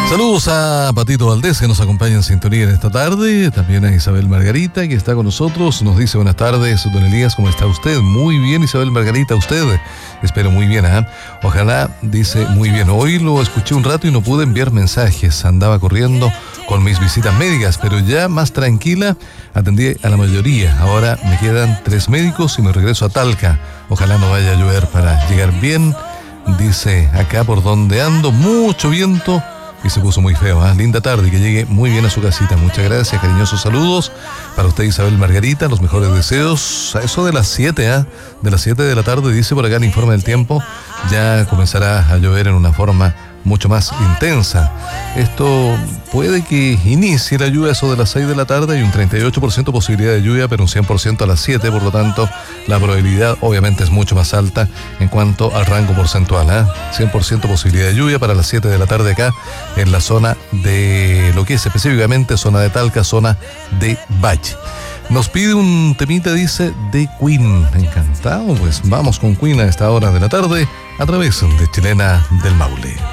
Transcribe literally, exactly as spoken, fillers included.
Saludos a Patito Valdés, que nos acompaña en sintonía en esta tarde. También a Isabel Margarita, que está con nosotros. Nos dice buenas tardes, don Elías, ¿cómo está usted? Muy bien, Isabel Margarita, usted. Espero muy bien, ¿eh? Ojalá, dice, muy bien. Hoy lo escuché un rato y no pude enviar mensajes. Andaba corriendo con mis visitas médicas, pero ya más tranquila atendí a la mayoría. Ahora me quedan tres médicos y me regreso a Talca. Ojalá no vaya a llover para llegar bien. Dice, acá por donde ando, mucho viento. Y se puso muy feo, ¿eh? Linda tarde y que llegue muy bien a su casita. Muchas gracias, cariñosos saludos para usted, Isabel Margarita, los mejores deseos. A eso de las siete, ¿eh? De las siete de la tarde, dice por acá el informe del tiempo, ya comenzará a llover en una forma mucho más intensa. Esto puede que inicie la lluvia a eso de las seis de la tarde y un treinta y ocho por ciento posibilidad de lluvia, pero un cien por ciento a las siete, por lo tanto la probabilidad obviamente es mucho más alta en cuanto al rango porcentual, ¿eh? cien por ciento posibilidad de lluvia para las siete de la tarde acá en la zona de lo que es específicamente zona de Talca, zona de Valle. Nos pide un temita, dice, de Queen. Encantado, pues vamos con Queen a esta hora de la tarde a través de Chilena del Maule.